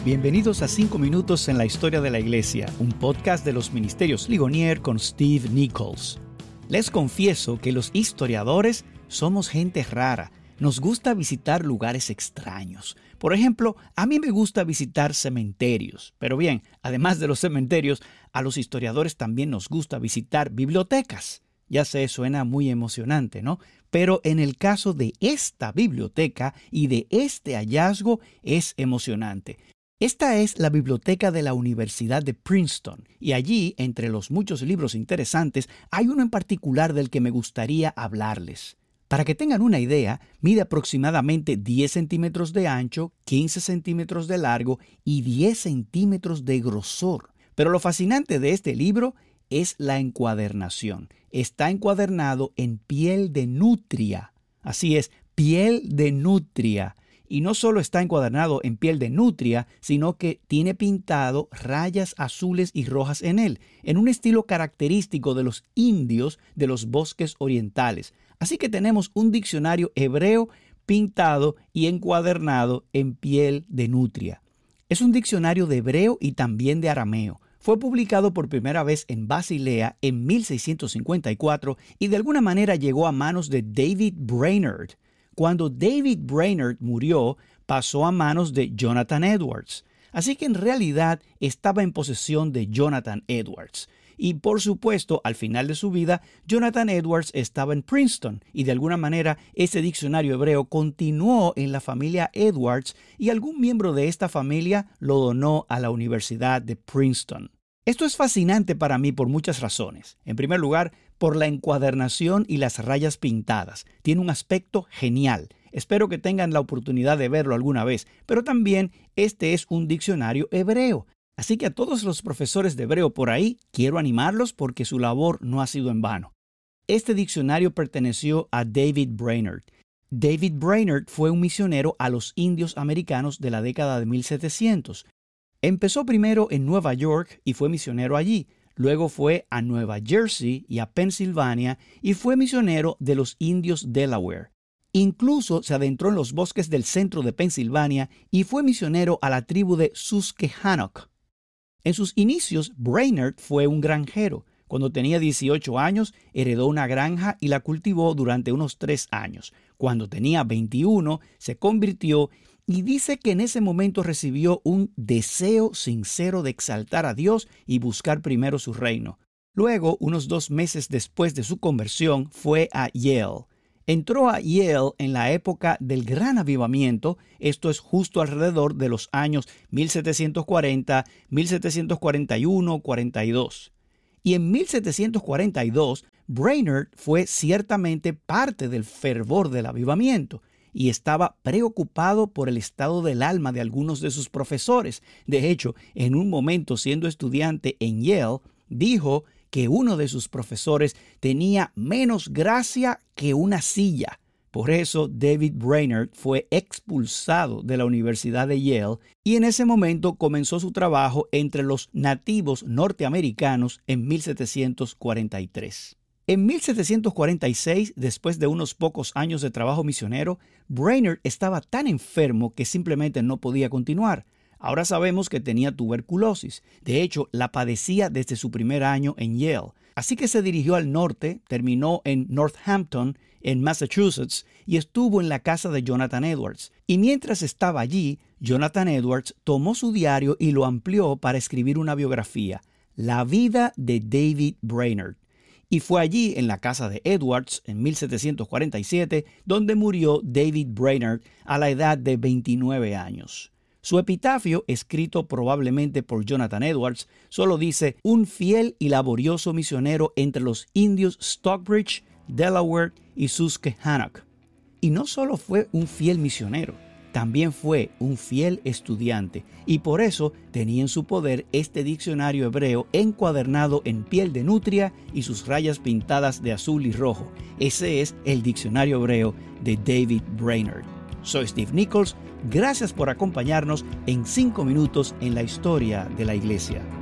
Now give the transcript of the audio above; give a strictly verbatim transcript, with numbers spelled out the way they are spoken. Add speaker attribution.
Speaker 1: Bienvenidos a cinco minutos en la historia de la iglesia, un podcast de los ministerios Ligonier con Steve Nichols. Les confieso que los historiadores somos gente rara. Nos gusta visitar lugares extraños. Por ejemplo, a mí me gusta visitar cementerios. Pero bien, además de los cementerios, a los historiadores también nos gusta visitar bibliotecas. Ya sé, suena muy emocionante, ¿no? Pero en el caso de esta biblioteca y de este hallazgo es emocionante. Esta es la biblioteca de la Universidad de Princeton y allí, entre los muchos libros interesantes, hay uno en particular del que me gustaría hablarles. Para que tengan una idea, mide aproximadamente diez centímetros de ancho, quince centímetros de largo y diez centímetros de grosor. Pero lo fascinante de este libro es la encuadernación. Está encuadernado en piel de nutria. Así es, piel de nutria. Y no solo está encuadernado en piel de nutria, sino que tiene pintado rayas azules y rojas en él, en un estilo característico de los indios de los bosques orientales. Así que tenemos un diccionario hebreo pintado y encuadernado en piel de nutria. Es un diccionario de hebreo y también de arameo. Fue publicado por primera vez en Basilea en mil seiscientos cincuenta y cuatro y de alguna manera llegó a manos de David Brainerd. Cuando David Brainerd murió, pasó a manos de Jonathan Edwards. Así que en realidad estaba en posesión de Jonathan Edwards. Y por supuesto, al final de su vida, Jonathan Edwards estaba en Princeton y de alguna manera ese diccionario hebreo continuó en la familia Edwards y algún miembro de esta familia lo donó a la Universidad de Princeton. Esto es fascinante para mí por muchas razones. En primer lugar, por la encuadernación y las rayas pintadas. Tiene un aspecto genial. Espero que tengan la oportunidad de verlo alguna vez. Pero también este es un diccionario hebreo. Así que a todos los profesores de hebreo por ahí, quiero animarlos porque su labor no ha sido en vano. Este diccionario perteneció a David Brainerd. David Brainerd fue un misionero a los indios americanos de la década de mil setecientos. Empezó primero en Nueva York y fue misionero allí. Luego fue a Nueva Jersey y a Pensilvania y fue misionero de los indios Delaware. Incluso se adentró en los bosques del centro de Pensilvania y fue misionero a la tribu de Susquehannock. En sus inicios, Brainerd fue un granjero. Cuando tenía dieciocho años, heredó una granja y la cultivó durante unos tres años. Cuando tenía veintiuno, se convirtió y dice que en ese momento recibió un deseo sincero de exaltar a Dios y buscar primero su reino. Luego, unos dos meses después de su conversión, fue a Yale. Entró a Yale en la época del Gran Avivamiento, esto es justo alrededor de los años mil setecientos cuarenta, mil setecientos cuarenta y uno, cuarenta y dos. Y en mil setecientos cuarenta y dos, Brainerd fue ciertamente parte del fervor del avivamiento y estaba preocupado por el estado del alma de algunos de sus profesores. De hecho, en un momento siendo estudiante en Yale, dijo que uno de sus profesores tenía menos gracia que una silla. Por eso David Brainerd fue expulsado de la Universidad de Yale y en ese momento comenzó su trabajo entre los nativos norteamericanos en mil setecientos cuarenta y tres. En mil setecientos cuarenta y seis, después de unos pocos años de trabajo misionero, Brainerd estaba tan enfermo que simplemente no podía continuar. Ahora sabemos que tenía tuberculosis. De hecho, la padecía desde su primer año en Yale. Así que se dirigió al norte, terminó en Northampton, en Massachusetts, y estuvo en la casa de Jonathan Edwards. Y mientras estaba allí, Jonathan Edwards tomó su diario y lo amplió para escribir una biografía, La vida de David Brainerd. Y fue allí, en la casa de Edwards, en mil setecientos cuarenta y siete, donde murió David Brainerd a la edad de veintinueve años. Su epitafio, escrito probablemente por Jonathan Edwards, solo dice: un fiel y laborioso misionero entre los indios Stockbridge, Delaware y Susquehannock. Y no solo fue un fiel misionero, también fue un fiel estudiante, y por eso tenía en su poder este diccionario hebreo encuadernado en piel de nutria y sus rayas pintadas de azul y rojo. Ese es el diccionario hebreo de David Brainerd. Soy Steve Nichols. Gracias por acompañarnos en cinco minutos en la historia de la iglesia.